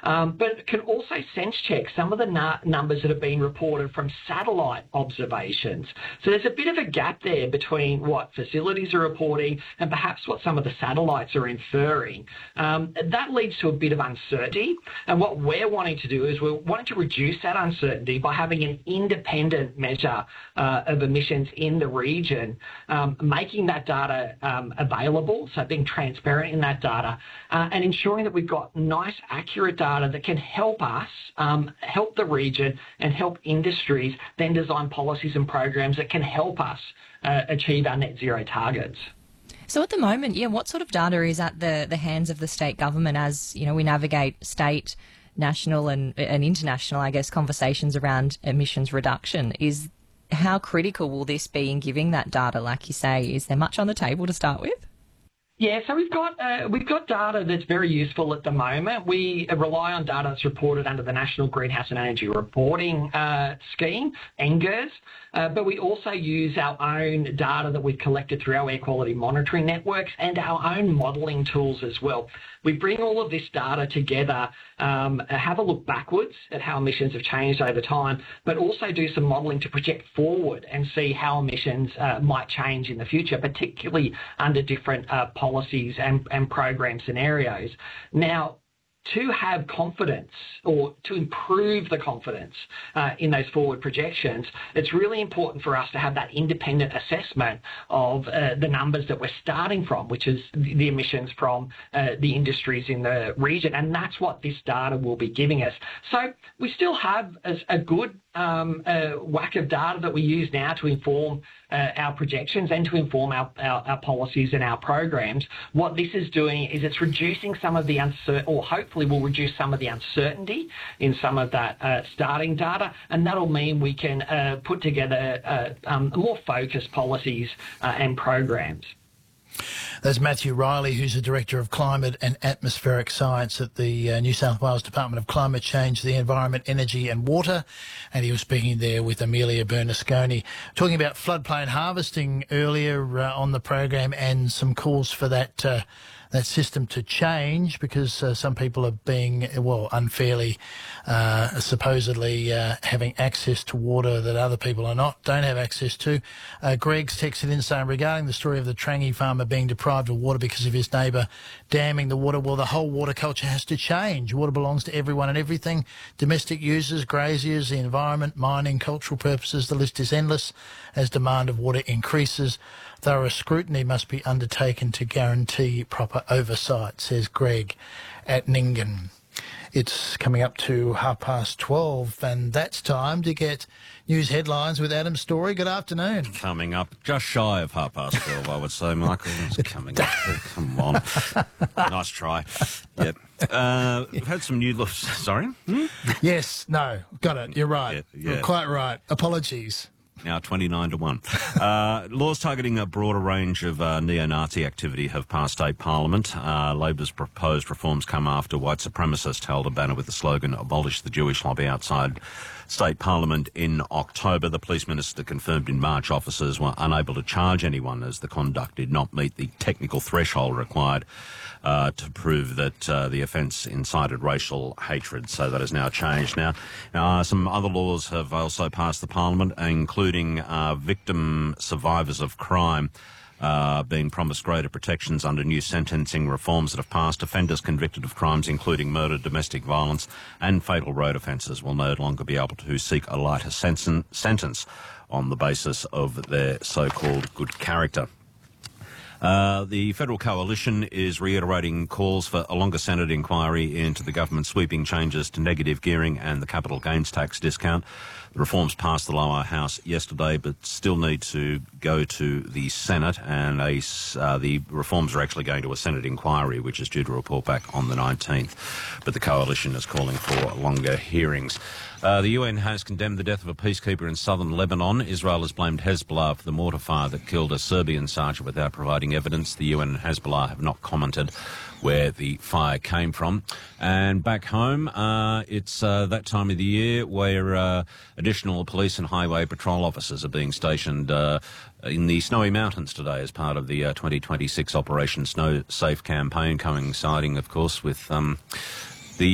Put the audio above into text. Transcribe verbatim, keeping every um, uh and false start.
um, but it can also sense check some of the na- numbers that have been reported from satellite observations. So there's a bit of a gap there between what facilities are reporting and perhaps what some of the satellites are inferring. Um, that leads to a bit of uncertainty, and what we're wanting to do is we're wanting to reduce that uncertainty by having an independent measure uh, of emissions in the region, um, making that data um, available, so being transparent in that data, uh, and ensuring that we've got nice, accurate data that can help us, um, help the region and help industries then design policies and programs that can help us uh, achieve our net zero targets. So at the moment, yeah, what sort of data is at the, the hands of the state government as, you know, we navigate state, national and, and international, I guess, conversations around emissions reduction? Is how critical will this be in giving that data, like you say? Is there much on the table to start with? Yeah, so we've got uh, we've got data that's very useful at the moment. We rely on data that's reported under the National Greenhouse and Energy Reporting uh, Scheme, N G E R S, uh, but we also use our own data that we've collected through our air quality monitoring networks and our own modelling tools as well. We bring all of this data together, um, have a look backwards at how emissions have changed over time, but also do some modelling to project forward and see how emissions uh, might change in the future, particularly under different uh, policies and, and program scenarios. Now, to have confidence or to improve the confidence uh, in those forward projections, it's really important for us to have that independent assessment of uh, the numbers that we're starting from, which is the emissions from uh, the industries in the region, and that's what this data will be giving us. So we still have a, a good um, uh, whack of data that we use now to inform uh, our projections and to inform our, our, our policies and our programs. What this is doing is it's reducing some of the uncertainty, or hopefully will reduce some of the uncertainty in some of that uh, starting data, and that'll mean we can uh, put together uh, um, more focused policies uh, and programs. There's Matthew Riley, who's the Director of Climate and Atmospheric Science at the uh, New South Wales Department of Climate Change, the Environment, Energy and Water, and he was speaking there with Amelia Bernasconi, talking about floodplain harvesting earlier uh, on the program and some calls for that uh, that system to change because uh, some people are being, well, unfairly, uh, supposedly uh, having access to water that other people are not, don't have access to. Uh, Greg's texted in saying, regarding the story of the Trangie farmer being deprived of water because of his neighbour damming the water, well, the whole water culture has to change. Water belongs to everyone and everything. Domestic users, graziers, the environment, mining, cultural purposes, the list is endless. As demand of water increases, thorough scrutiny must be undertaken to guarantee proper oversight, says Greg at Nyngan. It's coming up to half past twelve, and that's time to get news headlines with Adam Story. Good afternoon. Coming up just shy of half past twelve, I would say, Michael. It's coming up. Come on. Nice try. Yep. Uh, we've had some new looks. Sorry? Hmm? Yes, no, got it. You're right. Yeah, yeah. You're quite right. Apologies. Now twenty-nine to one. Uh, laws targeting a broader range of uh, neo-Nazi activity have passed state parliament. Uh, Labor's proposed reforms come after white supremacists held a banner with the slogan "Abolish the Jewish Lobby" outside state parliament in October. The police minister confirmed in March officers were unable to charge anyone as the conduct did not meet the technical threshold required Uh, to prove that uh, the offence incited racial hatred, so that has now changed. Now, uh, some other laws have also passed the Parliament, including uh, victim survivors of crime uh, being promised greater protections under new sentencing reforms that have passed. Offenders convicted of crimes including murder, domestic violence and fatal road offences will no longer be able to seek a lighter sen- sentence on the basis of their so-called good character. Uh, the Federal Coalition is reiterating calls for a longer Senate inquiry into the government's sweeping changes to negative gearing and the capital gains tax discount. The reforms passed the lower house yesterday, but still need to go to the Senate, and a, uh, the reforms are actually going to a Senate inquiry, which is due to report back on the nineteenth. But the Coalition is calling for longer hearings. Uh, the U N has condemned the death of a peacekeeper in southern Lebanon. Israel has blamed Hezbollah for the mortar fire that killed a Serbian sergeant without providing evidence. The U N and Hezbollah have not commented where the fire came from. And back home, uh, it's uh, that time of the year where uh, additional police and highway patrol officers are being stationed uh, in the Snowy Mountains today as part of the uh, twenty twenty-six Operation Snow Safe campaign, coinciding, of course, with um,